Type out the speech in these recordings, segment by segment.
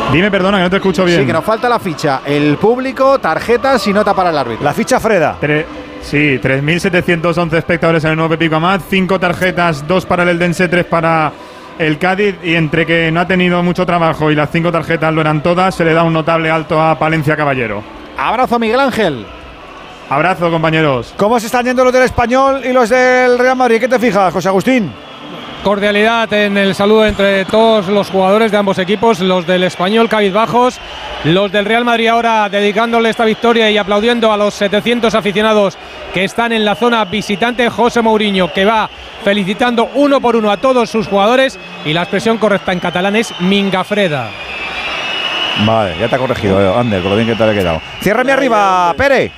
Dime, perdona, que no te escucho bien. Sí, que nos falta la ficha. El público, tarjetas y nota para el árbitro. La ficha Freda. Sí, 3.711 espectadores en el nuevo Pico Amat, 5 tarjetas, 2 para el Eldense, 3 para el Cádiz, y entre que no ha tenido mucho trabajo y las 5 tarjetas lo eran todas, se le da un notable alto a Palencia Caballero. Abrazo, Miguel Ángel. Abrazo, compañeros. ¿Cómo se están yendo los del Español y los del Real Madrid? ¿Qué te fijas, José Agustín? Cordialidad en el saludo entre todos los jugadores de ambos equipos, los del Español cabizbajos, los del Real Madrid ahora dedicándole esta victoria y aplaudiendo a los 700 aficionados que están en la zona visitante. José Mourinho, que va felicitando uno por uno a todos sus jugadores, y la expresión correcta en catalán es Mingafreda. Vale, ya te ha corregido, Ander, con lo bien que te ha quedado. Ciérrame arriba, Pere.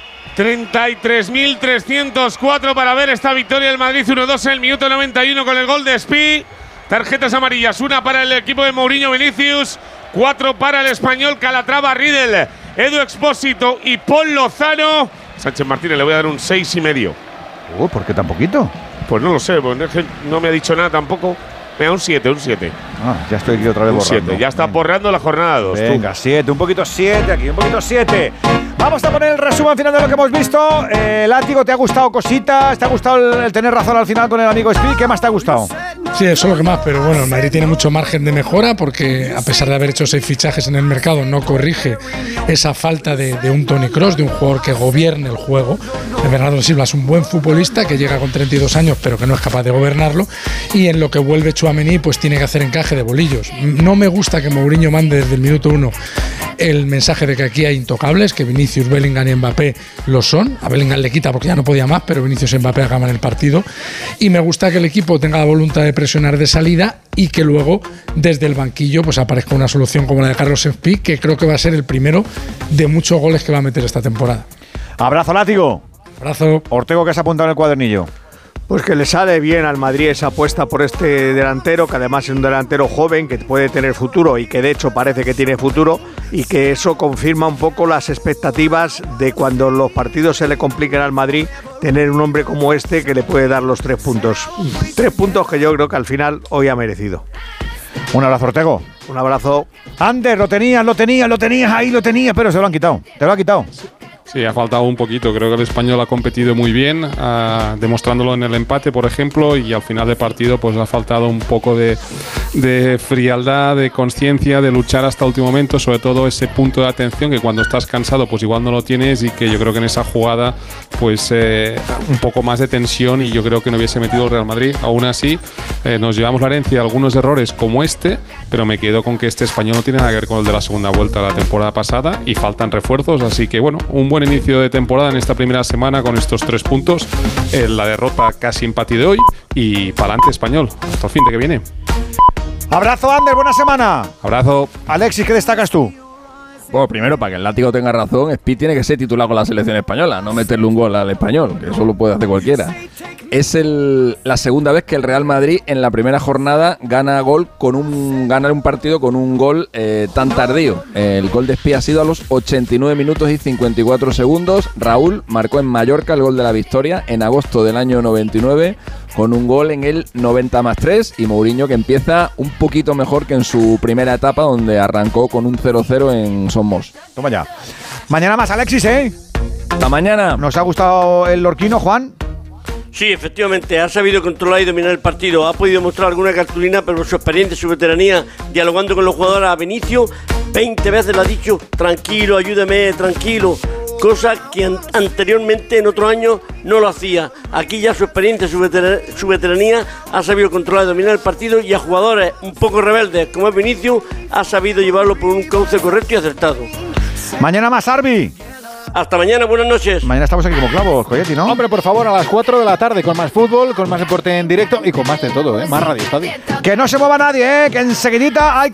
33.304 para ver esta victoria del Madrid 1-2 en el minuto 91 con el gol de Spi. Tarjetas amarillas, 1 para el equipo de Mourinho Vinicius, 4 para el Español Calatrava, Riedel, Edu Expósito y Paul Lozano. Sánchez Martínez le voy a dar un 6,5. ¿Por qué tan poquito? Pues no lo sé, pues no me ha dicho nada tampoco. Venga, un 7. Ya estoy aquí otra vez borrando. 7, ya está borrando la jornada 2. Venga, 7, un poquito 7 aquí, un poquito 7. Vamos a poner el resumen final de lo que hemos visto. Látigo, ¿te ha gustado cositas? ¿Te ha gustado el tener razón al final con el amigo Spi? ¿Qué más te ha gustado? Sí, eso es lo que más, pero bueno, el Madrid tiene mucho margen de mejora porque a pesar de haber hecho 6 fichajes en el mercado, no corrige esa falta de un Toni Kroos, de un jugador que gobierne el juego. Bernardo Silva es un buen futbolista que llega con 32 años pero que no es capaz de gobernarlo, y en lo que vuelve Tchouaméni pues tiene que hacer encaje de bolillos. No me gusta que Mourinho mande desde el minuto 1 el mensaje de que aquí hay intocables, que Vinicius, Bellingham y Mbappé lo son. A Bellingham le quita porque ya no podía más, pero Vinicius y Mbappé acaban el partido. Y me gusta que el equipo tenga la voluntad de presionar de salida y que luego desde el banquillo pues aparezca una solución como la de Carlos Spi, que creo que va a ser el primero de muchos goles que va a meter esta temporada. Abrazo, Látigo. Abrazo. Ortego, ¿qué has apuntado en el cuadernillo? Pues que le sale bien al Madrid esa apuesta por este delantero, que además es un delantero joven que puede tener futuro y que de hecho parece que tiene futuro, y que eso confirma un poco las expectativas de cuando los partidos se le compliquen al Madrid, tener un hombre como este que le puede dar los 3 puntos. 3 puntos que yo creo que al final hoy ha merecido. Un abrazo, Ortego. Un abrazo. Ander, lo tenías ahí, pero se lo han quitado. Te lo ha quitado. Sí, ha faltado un poquito. Creo que el Español ha competido muy bien, demostrándolo en el empate, por ejemplo, y al final del partido pues ha faltado un poco de frialdad, de conciencia, de luchar hasta el último momento, sobre todo ese punto de atención que cuando estás cansado pues igual no lo tienes, y que yo creo que en esa jugada pues un poco más de tensión y yo creo que no hubiese metido el Real Madrid. Aún así nos llevamos la herencia de algunos errores como este, pero me quedo con que este Español no tiene nada que ver con el de la segunda vuelta de la temporada pasada y faltan refuerzos, así que bueno, un buen inicio de temporada en esta primera semana con estos 3 puntos, la derrota casi empate de hoy, y para adelante Español, hasta el fin de que viene. Abrazo, Ander, buena semana. Abrazo. Alexis, ¿qué destacas tú? Bueno, primero, para que el Látigo tenga razón, Spi tiene que ser titular con la selección española, no meterle un gol al Español, que eso lo puede hacer cualquiera. Es la segunda vez que el Real Madrid en la primera jornada gana un partido con un gol tan tardío. El gol de Spi ha sido a los 89 minutos y 54 segundos. Raúl marcó en Mallorca el gol de la victoria en agosto del año 99 con un gol en el 90+3, y Mourinho que empieza un poquito mejor que en su primera etapa, donde arrancó con un 0-0 en Somos. Toma ya. Mañana más, Alexis, ¿eh? Hasta mañana. ¿Nos ha gustado el lorquino, Juan? Sí, efectivamente, ha sabido controlar y dominar el partido. Ha podido mostrar alguna cartulina, pero su experiencia, su veteranía, dialogando con los jugadores. A Vinicius 20 veces le ha dicho: tranquilo, ayúdame, tranquilo. Cosa que anteriormente en otros años no lo hacía. Aquí ya su experiencia, su veteranía ha sabido controlar y dominar el partido, y a jugadores un poco rebeldes como es Vinicius ha sabido llevarlo por un cauce correcto y acertado. Mañana más, Arbi. Hasta mañana, buenas noches. Mañana estamos aquí como clavos, Coyetti, ¿no? Hombre, por favor, a las 4 de la tarde, con más fútbol, con más deporte en directo y con más de todo, ¿eh? Más Radio Estadio. Que no se mueva nadie, ¿eh? Que enseguidita hay